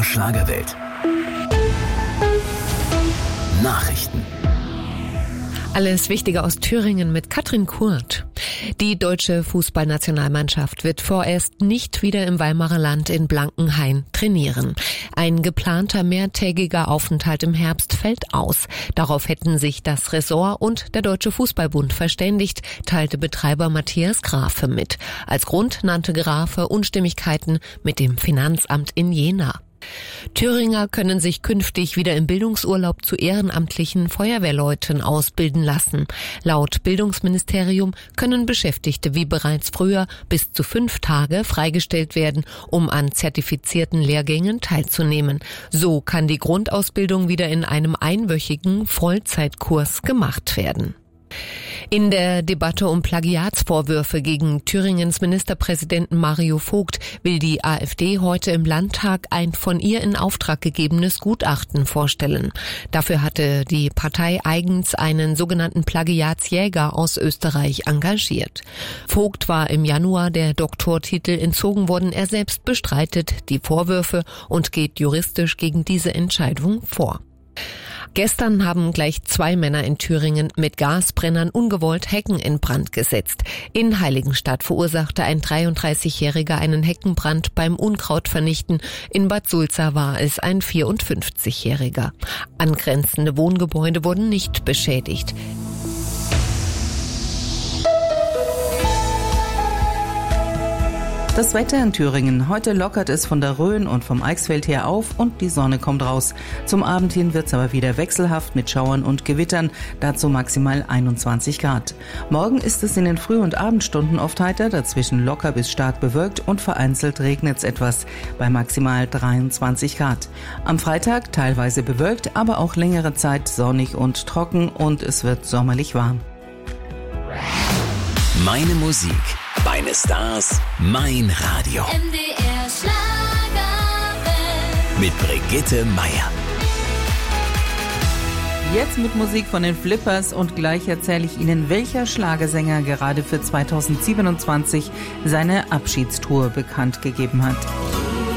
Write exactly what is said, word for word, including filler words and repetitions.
Schlagerwelt. Nachrichten. Alles Wichtige aus Thüringen mit Katrin Kurt. Die deutsche Fußballnationalmannschaft wird vorerst nicht wieder im Weimarer Land in Blankenhain trainieren. Ein geplanter mehrtägiger Aufenthalt im Herbst fällt aus. Darauf hätten sich das Ressort und der Deutsche Fußballbund verständigt, teilte Betreiber Matthias Grafe mit. Als Grund nannte Grafe Unstimmigkeiten mit dem Finanzamt in Jena. Thüringer können sich künftig wieder im Bildungsurlaub zu ehrenamtlichen Feuerwehrleuten ausbilden lassen. Laut Bildungsministerium können Beschäftigte wie bereits früher bis zu fünf Tage freigestellt werden, um an zertifizierten Lehrgängen teilzunehmen. So kann die Grundausbildung wieder in einem einwöchigen Vollzeitkurs gemacht werden. In der Debatte um Plagiatsvorwürfe gegen Thüringens Ministerpräsidenten Mario Vogt will die AfD heute im Landtag ein von ihr in Auftrag gegebenes Gutachten vorstellen. Dafür hatte die Partei eigens einen sogenannten Plagiatsjäger aus Österreich engagiert. Vogt war im Januar der Doktortitel entzogen worden. Er selbst bestreitet die Vorwürfe und geht juristisch gegen diese Entscheidung vor. Gestern haben gleich zwei Männer in Thüringen mit Gasbrennern ungewollt Hecken in Brand gesetzt. In Heiligenstadt verursachte ein dreiunddreißigjähriger einen Heckenbrand beim Unkrautvernichten. In Bad Sulza war es ein vierundfünfzigjähriger. Angrenzende Wohngebäude wurden nicht beschädigt. Das Wetter in Thüringen. Heute lockert es von der Rhön und vom Eichsfeld her auf und die Sonne kommt raus. Zum Abend hin wird es aber wieder wechselhaft mit Schauern und Gewittern, dazu maximal einundzwanzig Grad. Morgen ist es in den Früh- und Abendstunden oft heiter, dazwischen locker bis stark bewölkt und vereinzelt regnet es etwas, bei maximal dreiundzwanzig Grad. Am Freitag teilweise bewölkt, aber auch längere Zeit sonnig und trocken und es wird sommerlich warm. Meine Musik, meine Stars, mein Radio. M D R Schlagerwelt. Mit Brigitte Meier. Jetzt mit Musik von den Flippers und gleich erzähle ich Ihnen, welcher Schlagersänger gerade für zweitausendsiebenundzwanzig seine Abschiedstour bekannt gegeben hat.